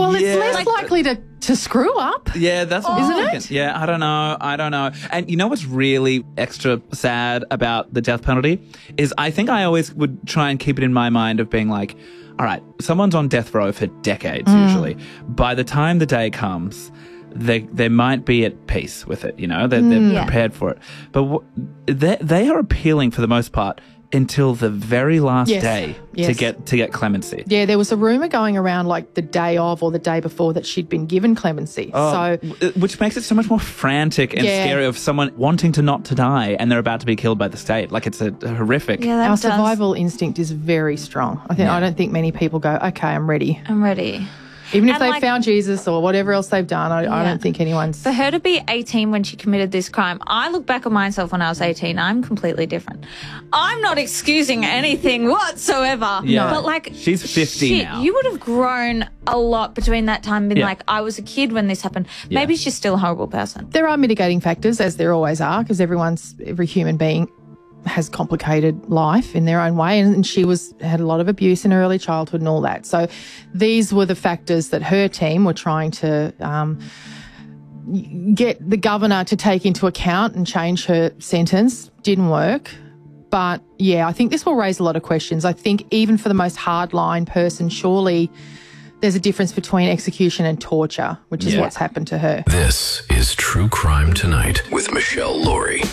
Well, it's Yeah. less likely to screw up. Yeah, that's what Isn't I'm it? thinking. Yeah, I don't know. And you know what's really extra sad about the death penalty is I think I always would try and keep it in my mind of being like, all right, someone's on death row for decades usually. By the time the day comes, they might be at peace with it, you know? They're prepared for it. But they are appealing for the most part until the very last day to get clemency. Yeah, there was a rumour going around like the day of or the day before that she'd been given clemency. Which makes it so much more frantic and scary of someone wanting to not to die and they're about to be killed by the state. Like it's a horrific. Yeah, our survival instinct is very strong. I don't think many people go, okay, I'm ready. Even if they've found Jesus or whatever else they've done, I don't think anyone's... For her to be 18 when she committed this crime, I look back at myself when I was 18, I'm completely different. I'm not excusing anything whatsoever. Yeah. But like... She's 50 now. You would have grown a lot between that time and been like, I was a kid when this happened. Maybe she's still a horrible person. There are mitigating factors, as there always are, because every human being has complicated life in their own way, and she had a lot of abuse in her early childhood and all that. So these were the factors that her team were trying to get the governor to take into account and change her sentence. Didn't work. But, yeah, I think this will raise a lot of questions. I think even for the most hardline person, surely there's a difference between execution and torture, which is what's happened to her. This is True Crime Tonight with Michelle Laurie.